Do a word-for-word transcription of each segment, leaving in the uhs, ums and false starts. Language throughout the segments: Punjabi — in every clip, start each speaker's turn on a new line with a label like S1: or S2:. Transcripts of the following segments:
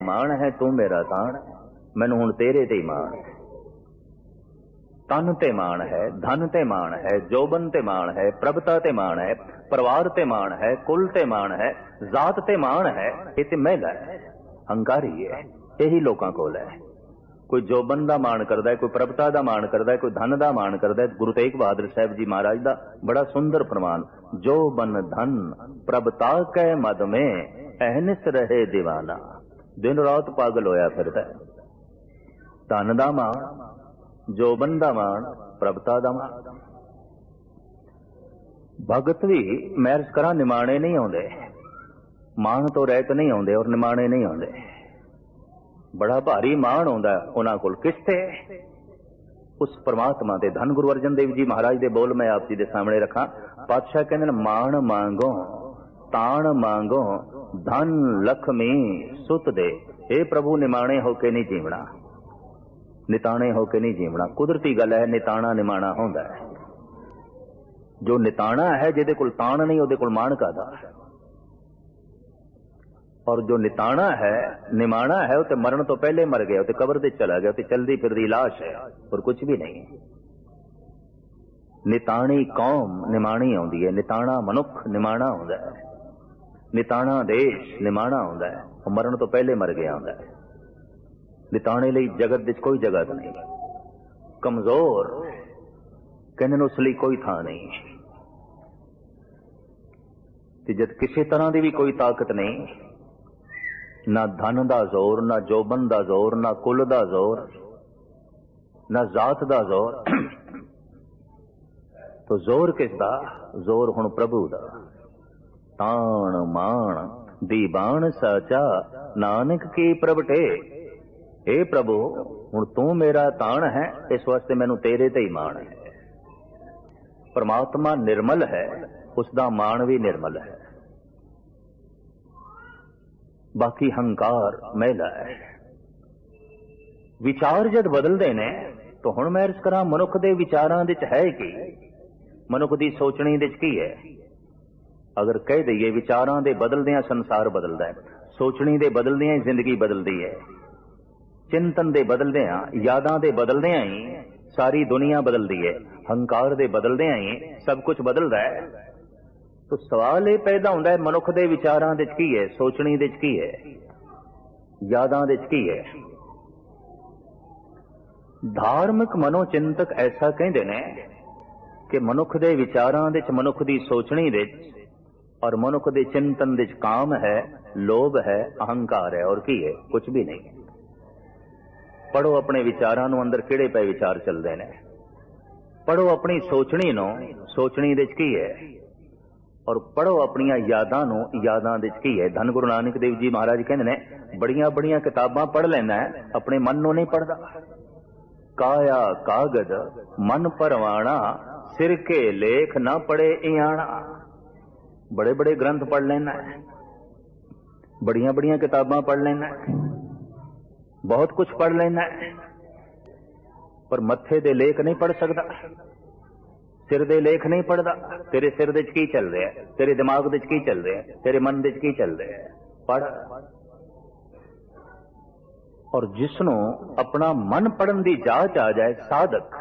S1: ਮਾਣ ਹੈ ਤੂੰ ਮੇਰਾ ਤਾਣ, ਮੈਨੂੰ ਹੁਣ ਤੇਰੇ ਤੇ ਹੀ ਮਾਣ ਹੈ। ਤਨ ਤੇ ਮਾਣ ਹੈ, ਧਨ ਤੇ ਮਾਣ ਹੈ, ਜੋਬਨ ਤੇ ਮਾਣ ਹੈ, ਪ੍ਰਭਤਾ ਤੇ ਮਾਣ ਹੈ, ਪਰਿਵਾਰ ਤੇ ਮਾਣ ਹੈ, ਕੁਲ ਤੇ ਮਾਣ ਹੈ, ਜ਼ਾਤ ਤੇ ਮਾਣ ਹੈ। ਇਹ ਤੇ ਮਹਿਲਾ ਹੈ, ਹੰਕਾਰੀ ਹੈ। ਇਹੀ ਲੋਕਾਂ ਕੋਲ ਹੈ। ਕੋਈ ਜੋਬਨ ਦਾ ਮਾਣ ਕਰਦਾ ਹੈ, ਕੋਈ ਪ੍ਰਭਤਾ ਦਾ ਮਾਣ ਕਰਦਾ ਹੈ, ਕੋਈ ਧਨ ਦਾ ਮਾਣ ਕਰਦਾ ਹੈ। ਗੁਰੂ ਤੇਗ ਬਹਾਦਰ ਸਾਹਿਬ ਜੀ ਮਹਾਰਾਜ ਦਾ ਬੜਾ ਸੁੰਦਰ ਫਰਮਾਨ, ਜੋਬਨ ਧਨ ਪ੍ਰਭਤਾ ਕੈ ਮਦ ਮੇ ਅਹਨਿਸ ਰਹੇ ਦੀਵਾਨਾ। ਦਿਨ ਰਾਤ ਪਾਗਲ ਹੋਇਆ ਫਿਰਦਾ। ਧਨ ਦਾ ਮਾਣ, ਜੋਬਨ ਦਾ ਮਾਣ, ਪ੍ਰਭਤਾ ਦਾ ਮਾਣ। ਭਗਤ ਵੀ ਮੈਰਜ ਕਰਾਂ ਨਿਮਾਣੇ ਨਹੀਂ ਆਉਂਦੇ, ਮਾਣ ਤੋਂ ਰਹਿਤ ਨਹੀਂ ਆਉਂਦੇ ਔਰ ਨਿਮਾਣੇ ਨਹੀਂ ਆਉਂਦੇ। ਬੜਾ ਭਾਰੀ ਮਾਣ ਆਉਂਦਾ ਉਹਨਾਂ ਕੋਲ। ਕਿਸ ਤੇ? ਉਸ ਪਰਮਾਤਮਾ ਦੇ। ਧੰਨ ਗੁਰੂ ਅਰਜਨ ਦੇਵ ਜੀ ਮਹਾਰਾਜ ਦੇ ਬੋਲ ਮੈਂ ਆਪ ਜੀ ਦੇ ਸਾਹਮਣੇ ਰੱਖਾਂ। ਪਾਤਸ਼ਾਹ ਕਹਿੰਦੇ ਨੇ, ਮਾਣ ਮੰਗੋ ਤਾਣ ਮੰਗੋ ਧਨ ਲਖਮੀ ਸੁਤ ਦੇ। ਇਹ ਪ੍ਰਭੂ ਨਿਮਾਣੇ ਹੋ ਕੇ ਨਹੀਂ ਜੀਵਣਾ, ਨਿਤਾਣੇ ਹੋ ਕੇ ਨਹੀਂ ਜੀਵਣਾ। ਕੁਦਰਤੀ ਗੱਲ ਹੈ, ਨਿਤਾਣਾ ਨਿਮਾਣਾ ਹੁੰਦਾ ਹੈ। ਜੋ ਨਿਤਾਣਾ ਹੈ, ਜਿਹਦੇ ਕੋਲ ਤਾਣ ਨਹੀਂ, ਉਹਦੇ ਕੋਲ ਮਾਣ ਕਾਹਦਾ। ਔਰ ਜੋ ਨਿਤਾਣਾ ਹੈ, ਨਿਮਾਣਾ ਹੈ, ਉਹ ਤੇ ਮਰਨ ਤੋਂ ਪਹਿਲੇ ਮਰ ਗਿਆ, ਉਹ ਤੇ ਕਬਰ ਤੇ ਚਲਾ ਗਿਆ, ਉਹ ਤੇ ਚਲਦੀ ਫਿਰਦੀ ਲਾਸ਼ ਹੈ, ਔਰ ਕੁਝ ਵੀ ਨਹੀਂ। ਨਿਤਾਣੀ ਕੌਮ ਨਿਮਾਣੀ ਆਉਂਦੀ ਹੈ, ਨਿਤਾਣਾ ਮਨੁੱਖ ਨਿਮਾਣਾ ਆਉਂਦਾ ਹੈ, ਨਿਤਾਣਾ ਦੇਸ਼ ਨਿਮਾਣਾ ਆਉਂਦਾ ਹੈ। ਉਹ ਮਰਨ ਤੋਂ ਪਹਿਲੇ ਮਰ ਗਿਆ ਹੁੰਦਾ ਹੈ। ਨਿਤਾਣੇ ਲਈ ਜਗਤ ਵਿੱਚ ਕੋਈ ਜਗ੍ਹਾ ਨਹੀਂ। ਕਮਜ਼ੋਰ ਕਹਿੰਦੇ ਨੇ ਉਸ ਲਈ ਕੋਈ ਥਾਂ ਨਹੀਂ। ਤੇ ਜਦ ਕਿਸੇ ਤਰ੍ਹਾਂ ਦੀ ਵੀ ਕੋਈ ਤਾਕਤ ਨਹੀਂ, ਨਾ ਧਨ ਦਾ ਜ਼ੋਰ, ਨਾ ਜੋਬਨ ਦਾ ਜ਼ੋਰ, ਨਾ ਕੁਲ ਦਾ ਜ਼ੋਰ, ਨਾ ਜ਼ਾਤ ਦਾ ਜ਼ੋਰ, ਤੋ ਜ਼ੋਰ ਕਿਸ ਦਾ? ਜ਼ੋਰ ਹੁਣ ਪ੍ਰਭੂ ਦਾ। ਤਾਣ ਮਾਣ ਦੀਵਾਨ ਸਾਚਾ ਨਾਨਕ ਕੀ ਪ੍ਰਭਟੇ। ਇਹ ਪ੍ਰਭੂ ਹੁਣ ਤੂੰ ਮੇਰਾ ਤਾਣ ਹੈ, ਇਸ ਵਾਸਤੇ ਮੈਨੂੰ ਤੇਰੇ ਤੇ ਹੀ ਮਾਣ ਹੈ। ਪਰਮਾਤਮਾ ਨਿਰਮਲ ਹੈ, ਉਸ ਦਾ ਮਾਣ ਵੀ ਨਿਰਮਲ ਹੈ। ਬਾਕੀ ਹੰਕਾਰ ਮਹਿਲਾ ਹੈ। ਵਿਚਾਰ ਜਦ ਬਦਲਦੇ ਨੇ ਤਾਂ ਹੁਣ ਮੈਂ ਅਰਜ਼ ਕਰਾਂ, ਮਨੁੱਖ ਦੇ ਵਿਚਾਰਾਂ ਵਿੱਚ ਹੈ ਕੀ? ਮਨੁੱਖ ਦੀ ਸੋਚਣੀ ਵਿੱਚ ਕੀ ਹੈ? ਅਗਰ ਕਹਿ ਦਈਏ ਵਿਚਾਰਾਂ ਦੇ ਬਦਲਦਿਆਂ ਸੰਸਾਰ ਬਦਲਦਾ ਹੈ, ਸੋਚਣੀ ਦੇ ਬਦਲਦਿਆਂ ਹੀ ਜ਼ਿੰਦਗੀ ਬਦਲਦੀ ਹੈ, ਚਿੰਤਨ ਦੇ ਬਦਲਦਿਆਂ, ਯਾਦਾਂ ਦੇ ਬਦਲਦਿਆਂ ਹੀ ਸਾਰੀ ਦੁਨੀਆ ਬਦਲਦੀ ਹੈ, ਹੰਕਾਰ ਦੇ ਬਦਲਦਿਆਂ ਹੀ ਸਭ ਕੁਝ ਬਦਲਦਾ ਹੈ। ਤਾਂ ਸਵਾਲ ਇਹ ਪੈਦਾ ਹੁੰਦਾ ਹੈ, ਮਨੁੱਖ ਦੇ ਵਿਚਾਰਾਂ ਵਿੱਚ ਕੀ ਹੈ, ਸੋਚਣੀ ਵਿੱਚ ਕੀ ਹੈ, ਯਾਦਾਂ ਵਿੱਚ ਕੀ ਹੈ? ਧਾਰਮਿਕ ਮਨੋਚਿੰਤਕ ਐਸਾ ਕਹਿੰਦੇ ਨੇ ਕਿ ਮਨੁੱਖ ਦੇ ਵਿਚਾਰਾਂ ਵਿੱਚ, ਮਨੁੱਖ ਦੀ ਸੋਚਣੀ ਵਿੱਚ ਔਰ ਮਨੁੱਖ ਦੇ ਚਿੰਤਨ ਵਿੱਚ ਕਾਮ ਹੈ, ਲੋਭ ਹੈ, ਅਹੰਕਾਰ ਹੈ, ਔਰ ਕੀ ਹੈ? ਕੁਝ ਵੀ ਨਹੀਂ। ਪੜੋ ਆਪਣੇ ਵਿਚਾਰਾਂ ਨੂੰ, ਅੰਦਰ ਕਿਹੜੇ ਪਏ ਵਿਚਾਰ ਚੱਲਦੇ ਨੇ। ਪੜੋ ਆਪਣੀ ਸੋਚਣੀ ਨੂੰ, ਸੋਚਣੀ ਵਿੱਚ ਕੀ ਹੈ, ਔਰ ਪੜੋ ਆਪਣੀਆਂ ਯਾਦਾਂ ਨੂੰ, ਯਾਦਾਂ ਵਿੱਚ ਕੀ ਹੈ। ਧੰਨ ਗੁਰੂ ਨਾਨਕ ਦੇਵ ਜੀ ਮਹਾਰਾਜ ਕਹਿੰਦੇ ਨੇ, ਬੜੀਆਂ ਬੜੀਆਂ ਕਿਤਾਬਾਂ ਪੜ੍ਹ ਲੈਣਾ ਹੈ, ਆਪਣੇ ਮਨ ਨੂੰ ਨਹੀਂ ਪੜ੍ਹਦਾ। ਕਾਇਆ ਕਾਗਦ ਮਨ ਪਰਵਾਣਾ, ਸਿਰ ਕੇ ਲੇਖ ਨਾ ਪੜੇ ਇਆਣਾ। ਬੜੇ ਬੜੇ ਗ੍ਰੰਥ ਪੜ੍ਹ ਲੈਣਾ ਹੈ, ਬੜੀਆਂ ਬੜੀਆਂ ਕਿਤਾਬਾਂ ਪੜ੍ਹ ਲੈਣਾ ਹੈ, ਬਹੁਤ ਕੁਝ ਪੜ੍ਹ ਲੈਣਾ ਹੈ, ਪਰ ਮੱਥੇ ਦੇ ਲੇਖ ਨਹੀਂ ਪੜ੍ਹ ਸਕਦਾ, ਸਿਰ ਦੇ ਲੇਖ ਨਹੀਂ ਪੜ੍ਹਦਾ। ਤੇਰੇ ਸਿਰ ਦੇ ਚ ਕੀ ਚੱਲ ਰਿਹਾ, ਤੇਰੇ ਦਿਮਾਗ ਦੇ ਚ ਕੀ ਚੱਲ ਰਿਹਾ, ਤੇਰੇ ਮਨ ਦੇ ਚ ਕੀ ਚੱਲ ਰਿਹਾ, ਪੜ੍ਹ। ਔਰ ਜਿਸ ਨੂੰ ਆਪਣਾ ਮਨ ਪੜ੍ਹਨ ਦੀ ਜਾਚ ਆ ਜਾਏ, ਸਾਧਕ,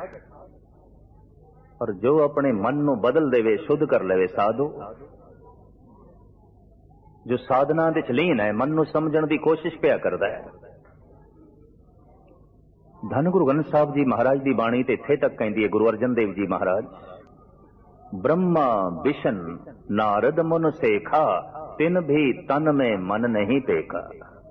S1: ਔਰ ਜੋ ਆਪਣੇ ਮਨ ਨੂੰ ਬਦਲ ਦੇਵੇ, ਸ਼ੁੱਧ ਕਰ ਲਵੇ, ਸਾਧੂ, ਜੋ ਸਾਧਨਾ ਦੇ ਚ ਲੀਨ ਹੈ, ਮਨ ਨੂੰ ਸਮਝਣ ਦੀ ਕੋਸ਼ਿਸ਼ ਪਿਆ ਕਰਦਾ ਹੈ। ਧੰਨ ਗੁਰੂ ਗ੍ਰੰਥ ਸਾਹਿਬ ਜੀ ਮਹਾਰਾਜ ਦੀ ਬਾਣੀ ਤੇ ਇੱਥੇ ਤੱਕ ਕਹਿੰਦੀ ਹੈ, ਗੁਰੂ ਅਰਜਨ ਦੇਵ ਜੀ ਮਹਾਰਾਜ, ब्रह्मा विष्ण नारद मुन सेखा, तिन भी तन में मन नहीं पेखा।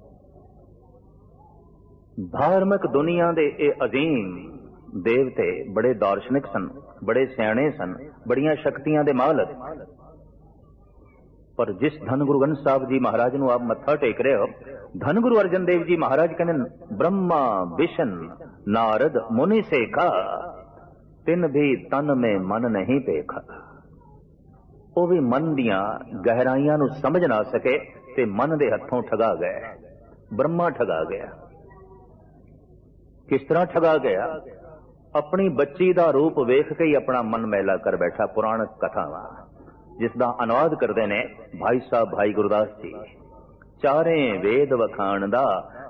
S1: धार्मिक दुनिया दे ए अजीम देवते बड़े दार्शनिक सन, बड़े सियाणे सन, बड़ियां शक्तियां दे मालक, पर जिस धन गुरु ग्रंथ साहब जी महाराज नूं आप मत्था टेक रहे हो, धन गुरु अर्जन देव जी महाराज कहते, ब्रह्मा विष्ण नारद मुनि सेखा, तिन भी तन में मन नहीं पेखा। वो भी मन दियां गहराइयां नूं समझ ना सके ते मन दे हथों ठगा गए। ब्रह्मा ठगा गया। किस तरह ठगा गया? अपनी बच्ची दा रूप वेख के ही अपना मन मैला कर बैठा। पुराण कथावां जिसदा अनुवाद करते ने भाई साहब भाई गुरदास जी, ਚਾਰੇ ਵੇਦ ਵਖਾਣਦਾ,